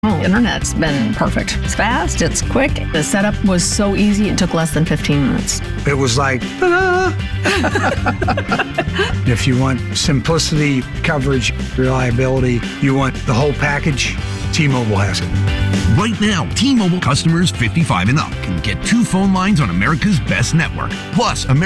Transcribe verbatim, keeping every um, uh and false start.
Oh, internet's been perfect. It's fast, it's quick. The setup was so easy, it took less than fifteen minutes. It was like, ta-da! If you want simplicity, coverage, reliability, you want the whole package, T-Mobile has it. Right now, T-Mobile customers fifty-five and up can get two phone lines on America's best network. Plus, America's